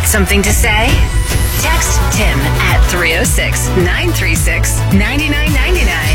Something to say? Text Tim at 306 936 9999.